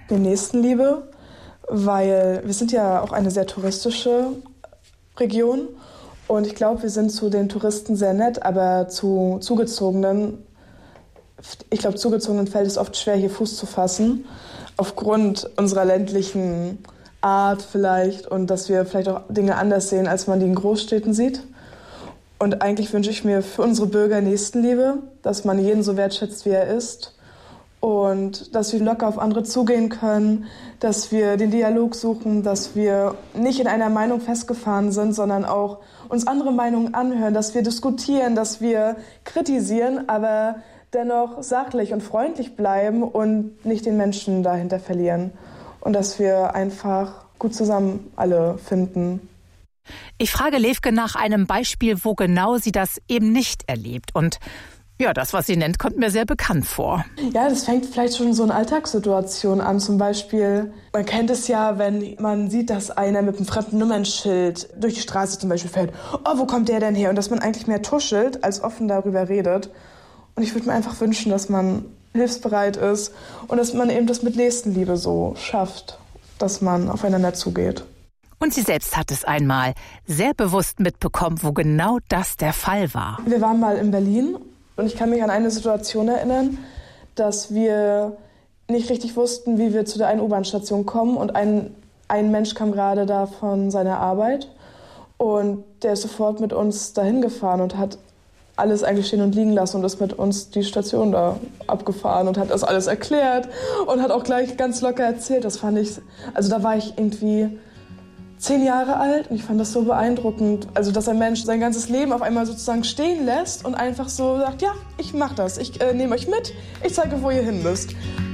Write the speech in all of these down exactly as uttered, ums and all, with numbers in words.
Die Nächstenliebe, weil wir sind ja auch eine sehr touristische Region und ich glaube, wir sind zu den Touristen sehr nett, aber zu Zugezogenen, ich glaube, Zugezogenen fällt es oft schwer, hier Fuß zu fassen, aufgrund unserer ländlichen Art vielleicht und dass wir vielleicht auch Dinge anders sehen, als man die in Großstädten sieht. Und eigentlich wünsche ich mir für unsere Bürger Nächstenliebe, dass man jeden so wertschätzt, wie er ist und dass wir locker auf andere zugehen können, dass wir den Dialog suchen, dass wir nicht in einer Meinung festgefahren sind, sondern auch uns andere Meinungen anhören, dass wir diskutieren, dass wir kritisieren, aber dennoch sachlich und freundlich bleiben und nicht den Menschen dahinter verlieren. Und dass wir einfach gut zusammen alle finden. Ich frage Levke nach einem Beispiel, wo genau sie das eben nicht erlebt. Und ja, das, was sie nennt, kommt mir sehr bekannt vor. Ja, das fängt vielleicht schon so in Alltagssituationen an. Zum Beispiel, man kennt es ja, wenn man sieht, dass einer mit einem fremden Nummernschild durch die Straße zum Beispiel fährt. Oh, wo kommt der denn her? Und dass man eigentlich mehr tuschelt, als offen darüber redet. Und ich würde mir einfach wünschen, dass man hilfsbereit ist und dass man eben das mit Nächstenliebe so schafft, dass man aufeinander zugeht. Und sie selbst hat es einmal sehr bewusst mitbekommen, wo genau das der Fall war. Wir waren mal in Berlin und ich kann mich an eine Situation erinnern, dass wir nicht richtig wussten, wie wir zu der einen U-Bahn-Station kommen und ein, ein Mensch kam gerade da von seiner Arbeit und der ist sofort mit uns dahin gefahren und hat alles eigentlich stehen und liegen lassen und ist mit uns die Station da abgefahren und hat das alles erklärt und hat auch gleich ganz locker erzählt. Das fand ich, also da war ich irgendwie zehn Jahre alt und ich fand das so beeindruckend. Also dass ein Mensch sein ganzes Leben auf einmal sozusagen stehen lässt und einfach so sagt, ja, ich mach das, ich äh, nehme euch mit, ich zeige, wo ihr hin müsst.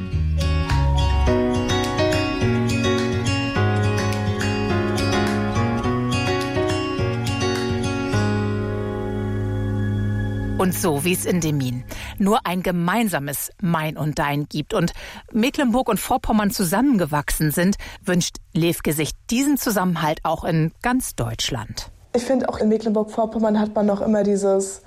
Und so wie es in Demmin nur ein gemeinsames Mein und Dein gibt und Mecklenburg und Vorpommern zusammengewachsen sind, wünscht Levke sich diesen Zusammenhalt auch in ganz Deutschland. Ich finde, auch in Mecklenburg-Vorpommern hat man noch immer dieses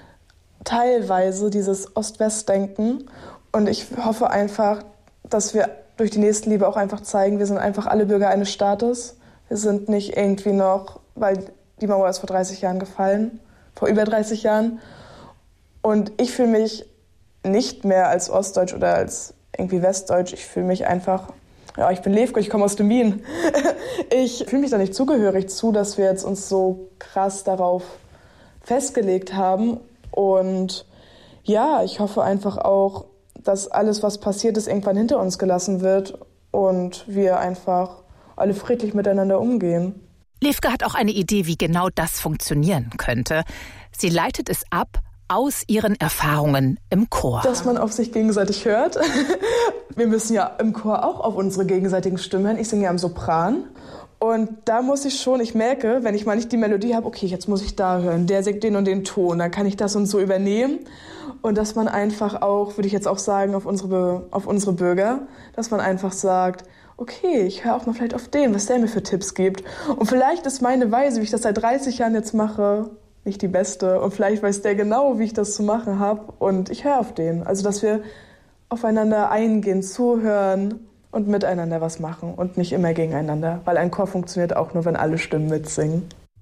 teilweise, dieses Ost-West-Denken. Und ich hoffe einfach, dass wir durch die Nächstenliebe auch einfach zeigen, wir sind einfach alle Bürger eines Staates. Wir sind nicht irgendwie noch, weil die Mauer ist vor dreißig Jahren gefallen, vor über dreißig Jahren. Und ich fühle mich nicht mehr als Ostdeutsch oder als irgendwie Westdeutsch. Ich fühle mich einfach, ja, ich bin Levke, ich komme aus Demmin. Ich fühle mich da nicht zugehörig zu, dass wir jetzt uns so krass darauf festgelegt haben. Und ja, ich hoffe einfach auch, dass alles, was passiert ist, irgendwann hinter uns gelassen wird und wir einfach alle friedlich miteinander umgehen. Levke hat auch eine Idee, wie genau das funktionieren könnte. Sie leitet es ab aus ihren Erfahrungen im Chor. Dass man auf sich gegenseitig hört. Wir müssen ja im Chor auch auf unsere gegenseitigen Stimmen hören. Ich singe ja am Sopran. Und da muss ich schon, ich merke, wenn ich mal nicht die Melodie habe, okay, jetzt muss ich da hören, der singt den und den Ton, dann kann ich das und so übernehmen. Und dass man einfach auch, würde ich jetzt auch sagen, auf unsere, auf unsere Bürger, dass man einfach sagt, okay, ich höre auch mal vielleicht auf den, was der mir für Tipps gibt. Und vielleicht ist meine Weise, wie ich das seit dreißig Jahren jetzt mache, nicht die beste. Und vielleicht weiß der genau, wie ich das zu machen habe. Und ich höre auf den. Also, dass wir aufeinander eingehen, zuhören und miteinander was machen und nicht immer gegeneinander. Weil ein Chor funktioniert auch nur, wenn alle Stimmen mitsingen.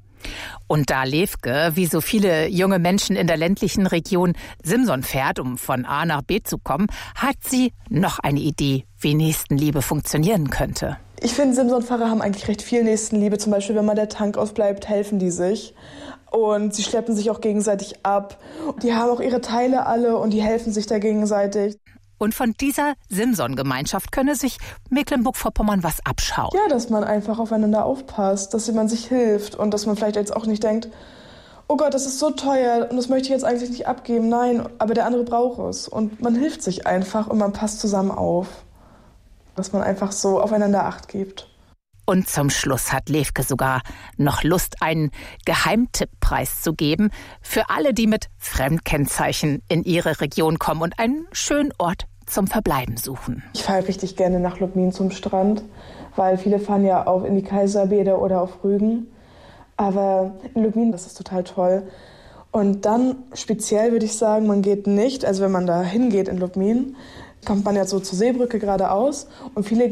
Und da Levke, wie so viele junge Menschen in der ländlichen Region, Simson fährt, um von A nach B zu kommen, hat sie noch eine Idee, wie Nächstenliebe funktionieren könnte. Ich finde, Simson-Fahrer haben eigentlich recht viel Nächstenliebe. Zum Beispiel, wenn mal der Tank ausbleibt, helfen die sich. Und sie schleppen sich auch gegenseitig ab. Die haben auch ihre Teile alle und die helfen sich da gegenseitig. Und von dieser Simson-Gemeinschaft könne sich Mecklenburg-Vorpommern was abschauen. Ja, dass man einfach aufeinander aufpasst, dass man sich hilft und dass man vielleicht jetzt auch nicht denkt, oh Gott, das ist so teuer und das möchte ich jetzt eigentlich nicht abgeben. Nein, aber der andere braucht es. Und man hilft sich einfach und man passt zusammen auf. Dass man einfach so aufeinander Acht gibt. Und zum Schluss hat Levke sogar noch Lust, einen Geheimtipppreis zu geben für alle, die mit Fremdkennzeichen in ihre Region kommen und einen schönen Ort zum Verbleiben suchen. Ich fahre richtig gerne nach Lubmin zum Strand, weil viele fahren ja auch in die Kaiserbäder oder auf Rügen. Aber in Lubmin, das ist total toll. Und dann speziell würde ich sagen, man geht nicht, also wenn man da hingeht in Lubmin, kommt man ja so zur Seebrücke geradeaus und viele